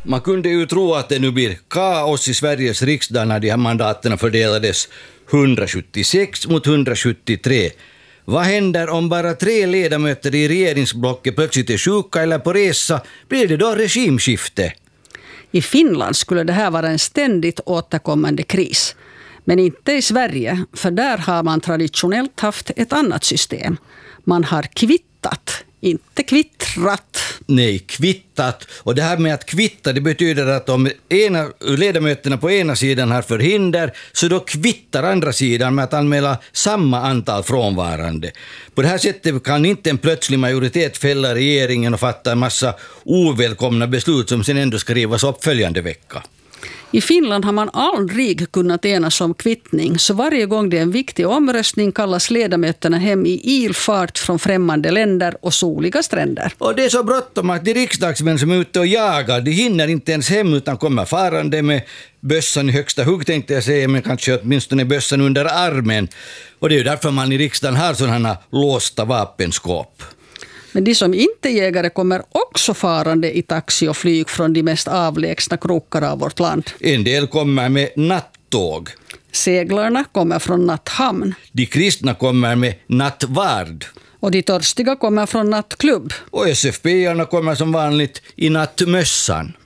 Man kunde ju tro att det nu blir kaos i Sveriges riksdag när de här mandaterna fördelades 176 mot 173. Vad händer om bara 3 ledamöter i regeringsblocket plötsligt är sjuka eller på resa? Blir det då regimskifte? I Finland skulle det här vara en ständigt återkommande kris. Men inte i Sverige, för där har man traditionellt haft ett annat system. Man har kvittat, inte kvittrat. Nej, kvittat. Och det här med att kvitta, det betyder att om ledamöterna på ena sidan har förhinder, så då kvittar andra sidan med att anmäla samma antal frånvarande. På det här sättet kan inte en plötslig majoritet fälla regeringen och fatta en massa ovälkomna beslut som sen ändå ska rivas upp följande vecka. I Finland har man aldrig kunnat enas om kvittning, så varje gång det är en viktig omröstning kallas ledamöterna hem i ilfart från främmande länder och soliga stränder. Och det är så bråttom att de riksdagsmän som är ute och jagar, de hinner inte ens hem utan kommer farande med bössan i högsta hugg, tänkte jag säga, men kanske åtminstone bössan under armen. Och det är ju därför man i riksdagen har sådana låsta vapenskåp. Men de som inte är jägare kommer också farande i taxi och flyg från de mest avlägsna krokar av vårt land. En del kommer med nattåg. Seglarna kommer från natthamn. De kristna kommer med nattvard. Och de törstiga kommer från nattklubb. Och SFP-arna kommer som vanligt i nattmössan.